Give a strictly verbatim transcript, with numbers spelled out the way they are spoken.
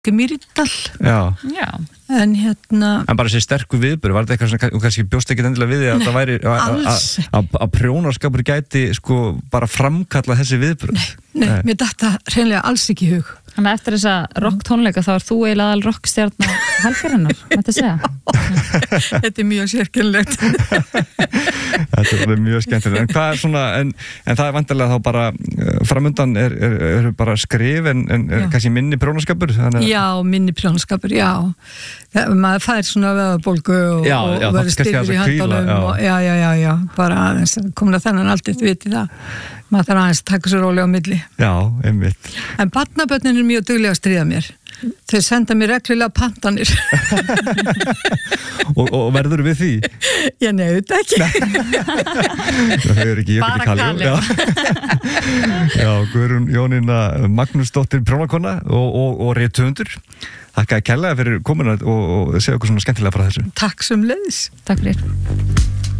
Mýrdal. Já. Já. En hérna... En bara þessi sterku viðburð, var þetta eitthvað sem þú kannski bjóst ekkert endilega við því að það væri að prjónaskapur gæti sko bara framkalla þessi viðburð? Nei, nei, mér datt það hreinlega alls ekki í hug. Þannig að eftir þessa rock tónleika þá er þú eiginlega aðal rockstjarna helgarinnar, þetta segja. Þetta er mjög sérkennilegt. Þetta er mjög skemmtilegt. En hvað er svona, en, en það er vantarlega þá bara, framundan er, er, er bara skrif en, en er kannski minni prjónaskapur? Þannig... Já, minni prjónaskapur, já. Það, maður fær svona veðabólgu og, já, já, og verður styrkur í höndunum. Og, já, já, já, já, bara aðeins, komin að þennan aldrei viti það. Maður þarf aðeins að taka sér rólega á milli. Já, einmitt. En barnabörnin er mjög duglega að stríða mér. Þau senda mér reglulega pantanir. og, og verður við því? Ég nefnt ekki. Þau eru ekki, ég bara Kalli. Já, já Guðrún Jónína Magnúsdóttir prjónakona og, og, og rithöfundur. Þakka kærlega fyrir komuna og, og segja okkur svona skemmtilega frá þessu. Takk sömuleiðis. Takk fyrir.